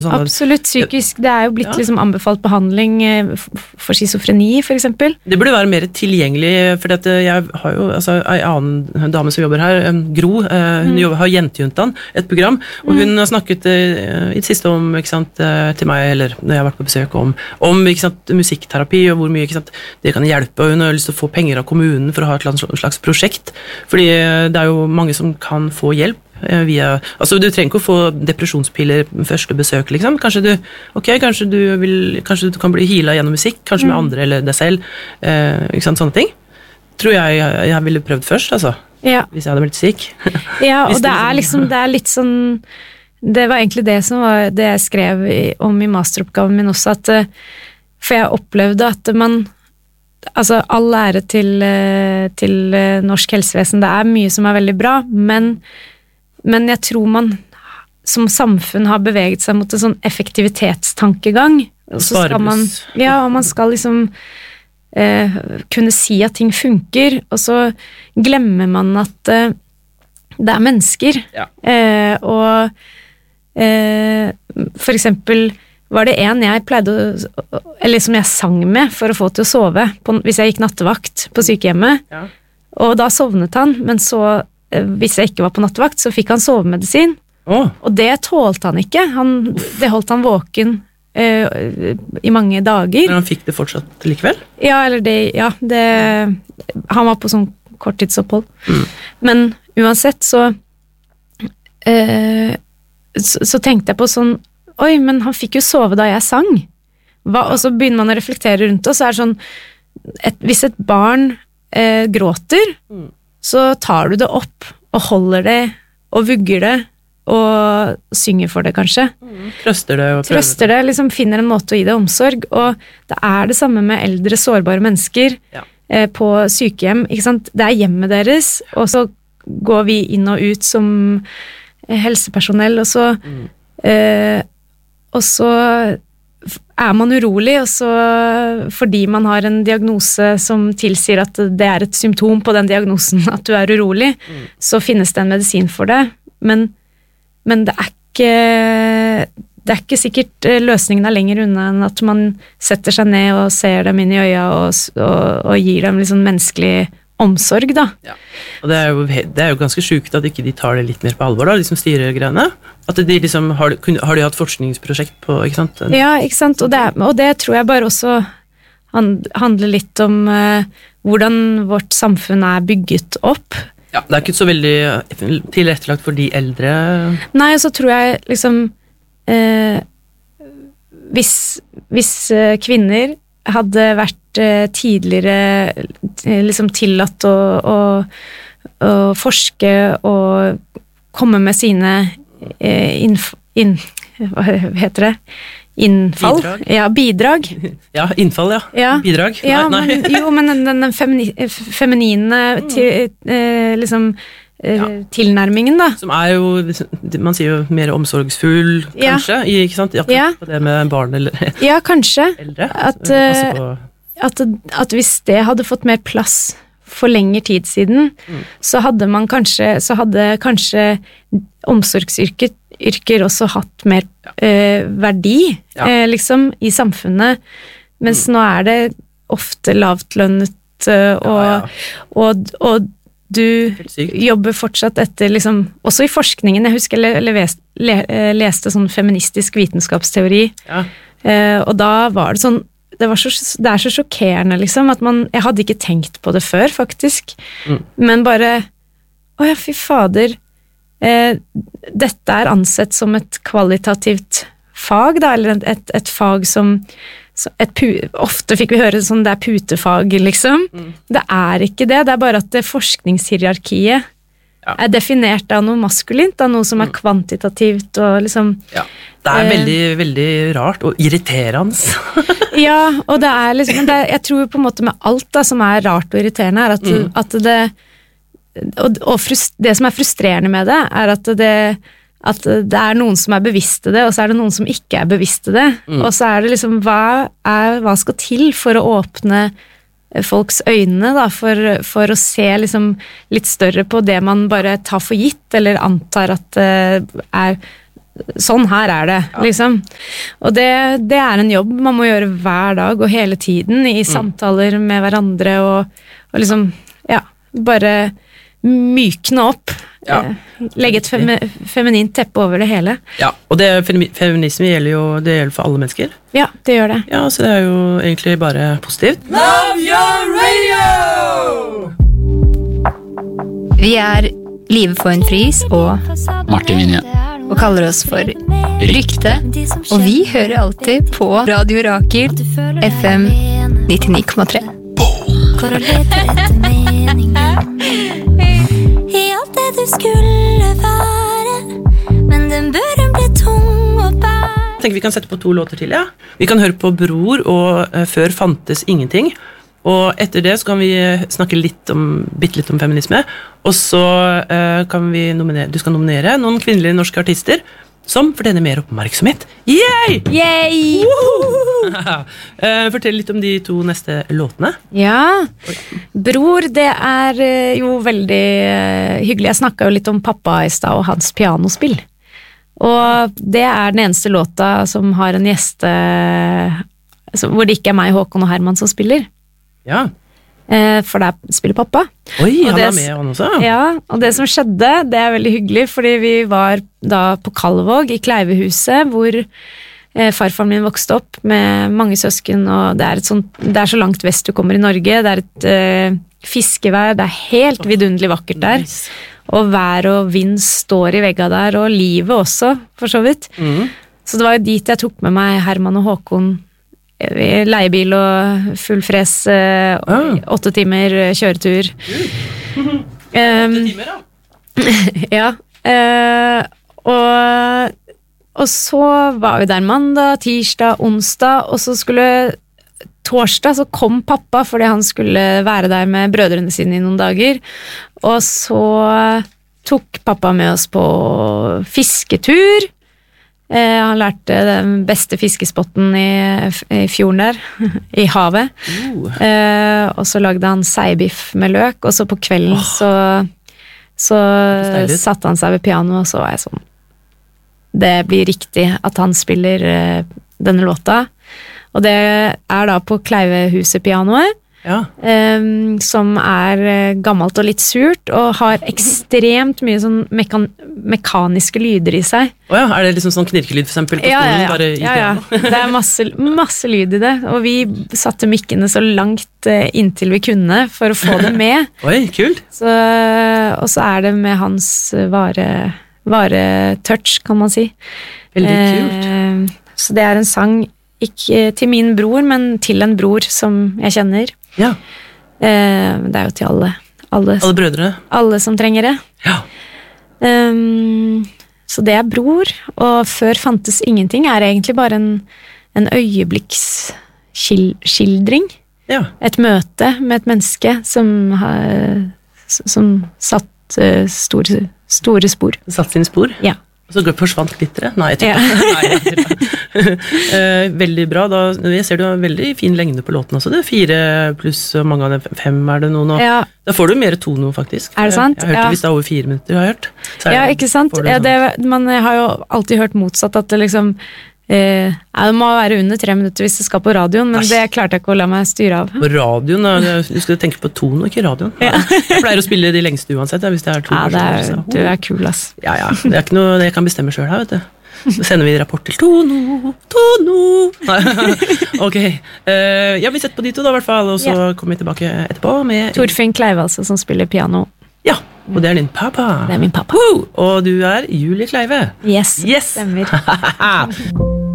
Absolutt, psykisk, det jo blitt liksom anbefalt behandling for schizofreni, for eksempel. Det burde være mer tilgjengelig, for jeg har jo en annen dame som jobber her, Gro, hun har Jentejuntaen, et program, og hun har snakket i det siste om, ikke sant, til meg, eller når jeg har vært på besøk, om ikke sant, musikkterapi, og hvor mye ikke sant, det kan hjelpe, og hun har lyst til å få penger av kommunen for å ha et slags prosjekt, fordi det jo mange som kan få hjelp, via, altså du trenger ikke å få depresjonspiller første besøk liksom, kanskje du kan bli healet gjennom musikk, kanskje med andre eller deg selv, ikke sant, sånne ting tror jeg ville prøvd først altså, hvis jeg hadde blitt syk ja, og det liksom, det litt sånn det var egentlig det som var det jeg skrev om i masteroppgaven min også, at for jeg opplevde at man altså all ære til norsk helsevesen, det mye som veldig bra, men jeg tror man som samfunn har beveget seg mot en sånn effektivitetstankegang. Og så skal man, og man skal liksom kunne si at ting funker, og så glemmer man at det mennesker. Ja. For eksempel var det en jeg pleide eller som jeg sang med for å få til å sove, hvis jeg gikk nattevakt på sykehjemmet, og da sovnet han, men så hvis jeg ikke var på nattevakt, så fikk han sovemedisin. Og det tålte han ikke. Det holdt han våken i mange dager. Men han fikk det fortsatt likevel? Ja, han var på sånn korttidsopphold. Men uansett så tenkte jeg på sånn, oi, men han fikk jo sove da jeg sang. Og så begynner man å reflektere rundt det, og så det sånn, hvis et barn gråter, så tar du det opp og holder det og vugger det og synger for det kanskje. Trøster det, liksom finner en måte å gi det omsorg, og det det samme med eldre, sårbare mennesker på sykehjem, ikke sant? Det hjemmet deres, og så går vi inn og ut som helsepersonell, og så man urolig, og så fordi man har en diagnose som tilsier at det et symptom på den diagnosen at du urolig, så finnes det en medisin for det, men det ikke sikkert løsningen lenger unna enn at man setter seg ned og ser dem inn i øya og gir dem liksom menneskelig omsorg da. Ja. Og det jo ganske sjukt at ikke de tar det litt mer på alvor da, liksom styregreiene. At de liksom, har de hatt forskningsprosjekt på, ikke sant? Ja, ikke sant, og det tror jeg bare også handler litt om hvordan vårt samfunn bygget opp. Ja, det ikke så veldig tilrettelagt for de eldre. Nei, så tror jeg liksom hvis kvinner hadde vært tidligere liksom tillatt å forske og komme med sine hva heter det? Innfall? Bidrag. Ja, bidrag. Ja, innfall, ja. Bidrag. Ja, nei. Men den feminine liksom tilnærmingen da. Som jo, man sier jo mer omsorgsfull, kanskje, ikke sant? På det med barn eller ja, kanskje. Eldre. At hvis det hadde fått mer plass for lengre tid siden, så hadde kanskje omsorgsyrker også hatt mer verdi liksom, i samfunnet, mens nå det ofte lavtlønnet og du jobber fortsatt etter liksom, også i forskningen, jeg husker jeg leste sånn feministisk vitenskapsteori, og da var det sånn, det så sjokkerende liksom, at jeg hadde ikke tenkt på det før faktisk, men bare åja, fy fader, dette ansett som et kvalitativt fag da, eller et fag som ofte fikk vi høre sånn, det putefag liksom, det ikke det, det bare at det forskningshierarkiet definert av noe maskulint, av noe som kvantitativt og liksom det veldig, veldig rart og irriterende ja, og det liksom jeg tror på en måte med alt da, som rart og irriterende at det og det som frustrerende med det at det noen som bevisste det, og så det noen som ikke bevisste det, og så det liksom hva skal til for å åpne folks øyne da, for å se liksom litt større på det man bare tar for gitt, eller antar at sånn her er det, liksom. Og det er en jobb man må gjøre hver dag og hele tiden i samtaler med hverandre og liksom, bare mykne opp. Legge et feminint teppe over det hele. Ja, og feminisme gjelder for alle mennesker. Ja, det gjør det. Ja, så det er jo egentlig bare positivt. Love your radio! Vi er Live for en Friis og Martin Vinje. Og kaller oss for Rykte. Og vi hører alltid på Radio Rakel FM 99,3. For å lete etter meningen I alt det du skulle være, men den børen ble tung å bære. Jeg tenker vi kan sette på 2 låter til, Vi kan høre på Bror og Før fantes ingenting. Og etter det så kan vi snakke bitte litt om feminisme, og så kan du skal nominere noen kvinnelige norske artister som fortjener mer oppmerksomhet. Yay! Yay! Fortell litt om de 2 neste låtene. Ja, Bror, det er jo veldig hyggelig. Jeg snakket jo litt om pappa I sted og hans pianospill. Og det er den eneste låta som har en gjeste, hvor det ikke er meg, Håkon og Herman som spiller. Ja. For der spiller pappa. Oi, han er med han også. Ja, og det som skjedde, det er veldig hyggelig, fordi vi var da på Kalvåg I Kleivehuset, hvor farfaren min vokste opp med mange søsken, og det er så langt vest du kommer I Norge, det er et fiskevær, det er helt vidunderlig vakkert der, og vær og vind står I vegga der, og livet også, for så vidt. Så det var jo dit jeg tok med meg Herman og Håkon, leiebil og full fres, 8 timer kjøretur. 8 timer, da? Ja, og så var vi der mandag, tirsdag, onsdag, og så torsdag så kom pappa, fordi han skulle være der med brødrene sine I noen dager, og så tok pappa med oss på fisketur. Han lærte den beste fiskespotten I fjorden der, I havet. Og så lagde han seibiff med løk, og så på kvelden så satte han seg ved piano, og så var jeg sånn, det blir riktig at han spiller denne låta. Og det er da på Kleivehuset pianoet, som gammelt og litt surt, og har ekstremt mye sånn mekaniske lyder I seg. Er det liksom sånn knirkelyd for eksempel på stolen, bare I piano? Det er masse lyd I det, og vi satte mikkene så langt inntil vi kunne for å få det med. Oi, kult! Og så det med hans vare touch, kan man si. Veldig kult. Så det en sang ikke til min bror, men til en bror som jeg kjenner. Ja. Det jo til alle brødre. Alle som trenger det. Ja. Så det bror, og Før fantes ingenting egentlig bare en øyeblikksskildring. Ja. Et møte med et menneske som satt store spor. Satt sine spor? Ja. Og så forsvant glitteret? Nei, jeg tror veldig bra. Jeg ser du har veldig fin lengde på låten også. Det 4 pluss, mange av det 5 det nå. Ja. Da får du mer tono, faktisk. Det sant? Jeg har hørt det hvis det over 4 minutter, har jeg hørt. Ja, ikke sant? Man har jo alltid hørt motsatt, at det liksom det må være under 3 minutter hvis det skal på radioen, men det klarte jeg ikke å la meg styre av. På radioen? Du skal tenke på tono, ikke radioen. Ja. Jeg pleier å spille de lengste uansett, hvis det 2 personer. Du kul, ass. Ja, det ikke noe jeg kan bestemme selv her, vet du. Så sender vi rapport til Tono. Ok. Vi setter på de 2 da, I hvert fall, og så kommer vi tilbake etterpå med Torfinn Kleive, altså, som spiller piano. Ja, og det din pappa. Det min pappa. Og du Julie Kleive. Yes. Stemmer.